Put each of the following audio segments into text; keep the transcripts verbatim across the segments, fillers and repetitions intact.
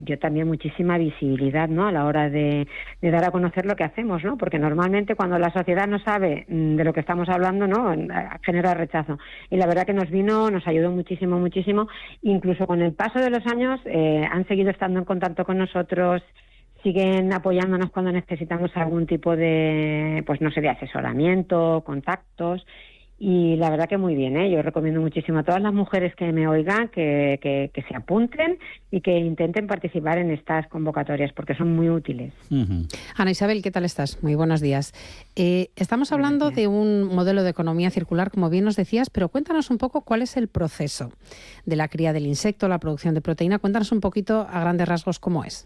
dio también muchísima visibilidad, ¿no?, a la hora de, de dar a conocer lo que hacemos, ¿no? Porque normalmente cuando la sociedad no sabe de lo que estamos hablando, ¿no?, genera rechazo. Y la verdad que nos vino, nos ayudó muchísimo, muchísimo. Incluso con el paso de los años eh, han seguido estando en contacto con nosotros, siguen apoyándonos cuando necesitamos algún tipo de, pues no sé, de asesoramiento, contactos. Y la verdad que muy bien, ¿eh? Yo recomiendo muchísimo a todas las mujeres que me oigan que, que, que se apunten y que intenten participar en estas convocatorias porque son muy útiles. Uh-huh. Ana Isabel, ¿qué tal estás? Muy buenos días. Eh, estamos hablando de un modelo de economía circular, como bien nos decías, pero cuéntanos un poco cuál es el proceso de la cría del insecto, la producción de proteína. Cuéntanos un poquito a grandes rasgos cómo es.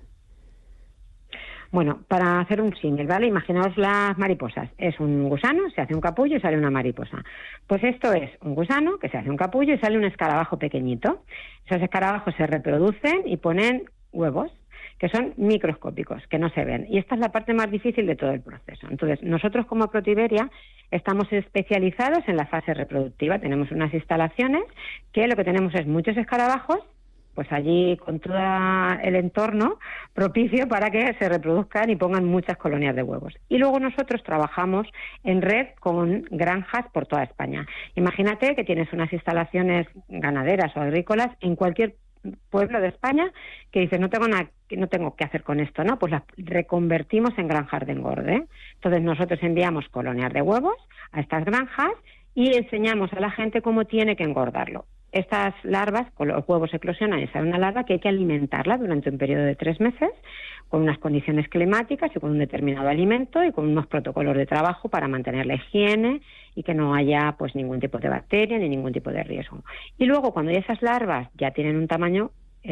Bueno, para hacer un símil, ¿vale? Imaginaos las mariposas. Es un gusano, se hace un capullo y sale una mariposa. Pues esto es un gusano que se hace un capullo y sale un escarabajo pequeñito. Esos escarabajos se reproducen y ponen huevos, que son microscópicos, que no se ven. Y esta es la parte más difícil de todo el proceso. Entonces, nosotros como Protiberia estamos especializados en la fase reproductiva. Tenemos unas instalaciones que lo que tenemos es muchos escarabajos, pues allí con todo el entorno propicio para que se reproduzcan y pongan muchas colonias de huevos. Y luego nosotros trabajamos en red con granjas por toda España. Imagínate que tienes unas instalaciones ganaderas o agrícolas en cualquier pueblo de España que dices, no tengo nada, no tengo qué hacer con esto, ¿no? Pues las reconvertimos en granjas de engorde. Entonces nosotros enviamos colonias de huevos a estas granjas y enseñamos a la gente cómo tiene que engordarlo. Estas larvas, con los huevos eclosionan y sale una larva que hay que alimentarla durante un periodo de tres meses con unas condiciones climáticas y con un determinado alimento y con unos protocolos de trabajo para mantener la higiene y que no haya pues ningún tipo de bacteria ni ningún tipo de riesgo. Y luego cuando ya esas larvas ya tienen un tamaño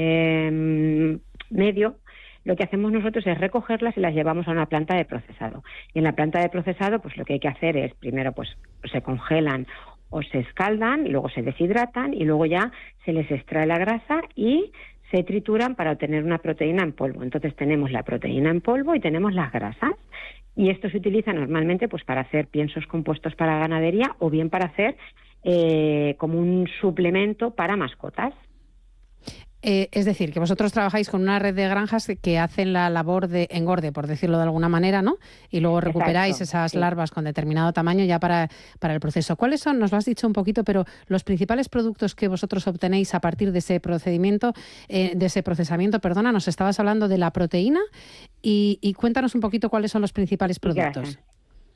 eh, medio, lo que hacemos nosotros es recogerlas y las llevamos a una planta de procesado. Y en la planta de procesado pues lo que hay que hacer es primero pues se congelan o se escaldan, luego se deshidratan y luego ya se les extrae la grasa y se trituran para obtener una proteína en polvo. Entonces tenemos la proteína en polvo y tenemos las grasas. Y esto se utiliza normalmente pues para hacer piensos compuestos para ganadería o bien para hacer eh, como un suplemento para mascotas. Eh, es decir, que vosotros trabajáis con una red de granjas que hacen la labor de engorde, por decirlo de alguna manera, ¿no? Y luego recuperáis Exacto, esas sí. larvas con determinado tamaño ya para, para el proceso. ¿Cuáles son? Nos lo has dicho un poquito, pero los principales productos que vosotros obtenéis a partir de ese procedimiento, eh, de ese procesamiento, perdona, nos estabas hablando de la proteína y, y cuéntanos un poquito cuáles son los principales productos. Gracias.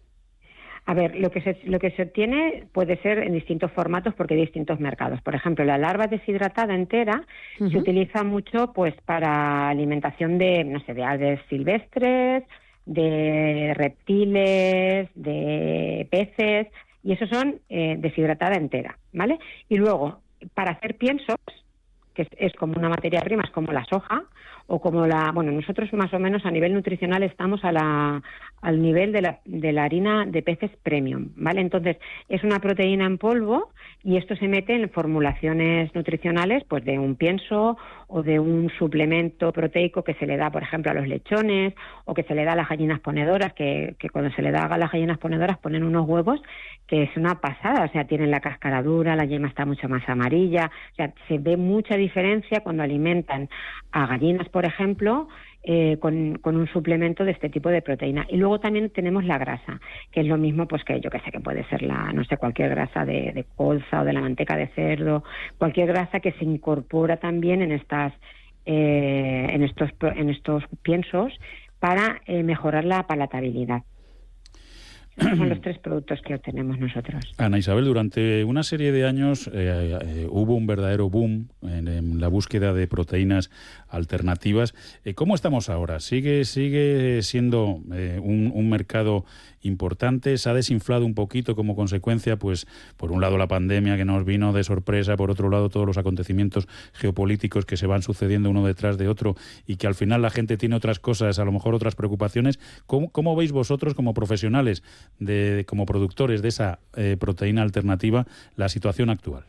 A ver, lo que se lo que se obtiene puede ser en distintos formatos porque hay distintos mercados. Por ejemplo, la larva deshidratada entera uh-huh. se utiliza mucho pues para alimentación de, no sé, de aves silvestres, de reptiles, de peces, y eso son eh, deshidratada entera, ¿vale? Y luego, para hacer piensos, que es, es como una materia prima, es como la soja, o como la, bueno, nosotros más o menos a nivel nutricional estamos a la, al nivel de la, de la harina de peces premium, ¿vale? Entonces, es una proteína en polvo y esto se mete en formulaciones nutricionales, pues de un pienso o de un suplemento proteico que se le da, por ejemplo, a los lechones o que se le da a las gallinas ponedoras, que, que cuando se le da a las gallinas ponedoras ponen unos huevos que es una pasada, o sea, tienen la cáscara dura, la yema está mucho más amarilla, o sea, se ve mucha diferencia cuando alimentan a gallinas, por ejemplo, eh, con, con un suplemento de este tipo de proteína. Y luego también tenemos la grasa, que es lo mismo, pues que yo que sé, que puede ser la, no sé, cualquier grasa de, de colza o de la manteca de cerdo, cualquier grasa que se incorpora también en estas, eh, en estos, en estos piensos para eh, mejorar la palatabilidad. Esos son los tres productos que obtenemos nosotros. Ana Isabel, durante una serie de años eh, eh, hubo un verdadero boom en, en la búsqueda de proteínas alternativas. Eh, ¿Cómo estamos ahora? ¿Sigue, sigue siendo eh, un, un mercado importante? ¿Se ha desinflado un poquito como consecuencia? Pues por un lado la pandemia que nos vino de sorpresa, por otro lado todos los acontecimientos geopolíticos que se van sucediendo uno detrás de otro y que al final la gente tiene otras cosas, a lo mejor otras preocupaciones. ¿Cómo, cómo veis vosotros como profesionales, de como productores de esa eh, proteína alternativa, la situación actual?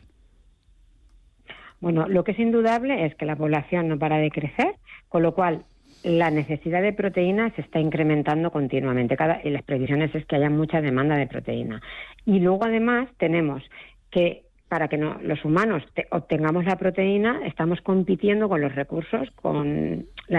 Bueno, lo que es indudable es que la población no para de crecer, con lo cual la necesidad de proteína se está incrementando continuamente. Cada, y las previsiones es que haya mucha demanda de proteína. Y luego además tenemos que para que no, los humanos te, obtengamos la proteína, estamos compitiendo con los recursos, con la